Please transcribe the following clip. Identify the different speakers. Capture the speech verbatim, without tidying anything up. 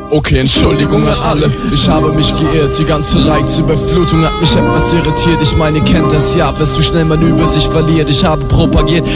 Speaker 1: Okay, Entschuldigung an alle, ich habe mich geirrt. Die ganze Reizüberflutung hat mich etwas irritiert. Ich meine, ihr kennt das ja, bis wie schnell man über sich verliert. Ich habe propagiert,